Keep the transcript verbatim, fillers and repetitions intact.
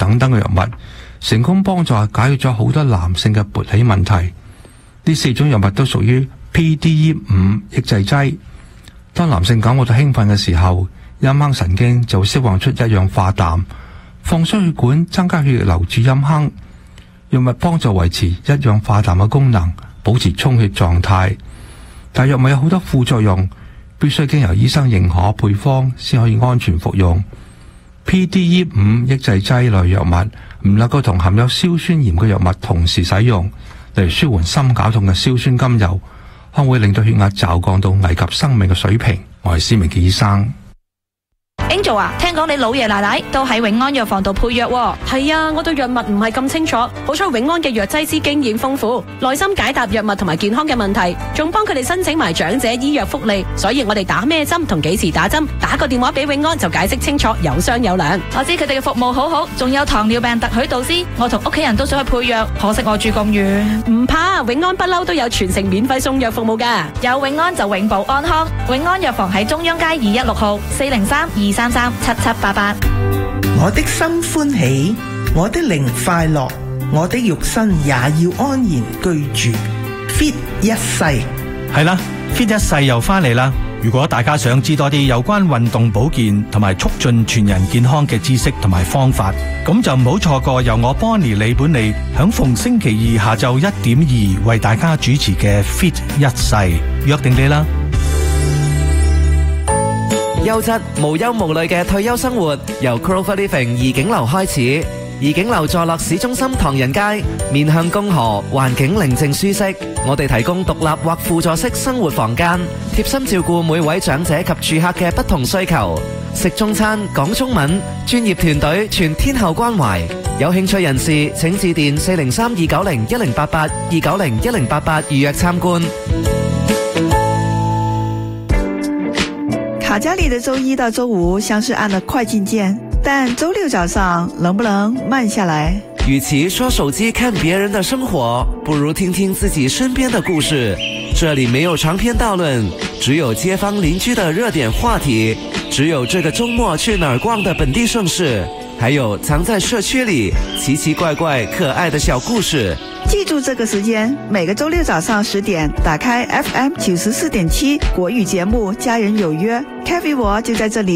等等嘅藥物，成功幫助解決咗好多男性嘅勃起問題。呢四種藥物都屬於 P D E 五 抑制劑。當男性感覺到興奮嘅時候，陰坑神經就會釋放出一氧化氮，放出血管，增加血液流至陰坑。藥物幫助維持一氧化氮嘅功能，保持充血狀態。但藥物有好多副作用，必須經由醫生認可配方先可以安全服用。P D E 五 抑制劑類藥物唔能夠同含有硝酸鹽嘅藥物同時使用，例如舒緩心絞痛嘅硝酸甘油，可能會令到血壓驟降到危及生命嘅水平。我係施明傑醫生。 Angel 啊，聽講你老爺奶奶都喺永安藥房度配藥喎。 係啊，我對藥物唔係咁清楚，好彩永安嘅藥劑師經驗豐富，耐心解答藥物同埋健康嘅問題，仲幫佢哋申請埋長者醫藥福利，所以我哋打咩針同幾時打針，打個電話俾永安就解釋清楚，有商有量。 我知佢哋嘅服務好好，仲有糖尿病特許導師，我同屋企人都想去配藥，可惜我住咁遠。 唔怕，永安不嬲都有全城免費送藥服務㗎， 有永安就永保安康。永安藥房喺中央街二一六號，四零三二三三七七八八。 我的心歡喜，我的靈快樂，我的肉身也要安然居住。Fit 一世係啦 ，Fit 一世又翻嚟啦。如果大家想知多啲有關運動保健同埋促進全人健康嘅知識同埋方法，咁就唔好錯過由我 Bonnie 李本利響逢星期二下晝一點二為大家主持嘅 Fit 一世，約定你啦。 優質無憂無慮嘅退休生活，由 Clover Living 怡景樓開始。怡景樓坐落市中心唐人街，面向公河，環境寧靜舒適。我哋提供獨立或輔助式生活房間，貼心照顧每位長者及住客嘅不同需求。食中餐，講中文，專業團隊全天候關懷。有興趣人士請致電四零三二九零一零八八二九零一零八八預約參觀。 卡加里的周一到周五像是按了快进键，但周六早上能不能慢下来？ 与其说手机看别人的生活，不如听听自己身边的故事。这里没有长篇大论，只有街坊邻居的热点话题，只有这个周末去哪儿逛的本地盛事，还有藏在社区里奇奇怪怪可爱的小故事。 记住这个时间，每个周六早上十点，打开 F M 九十四点七国语节目《家人有约》，Kathy 我就在这里。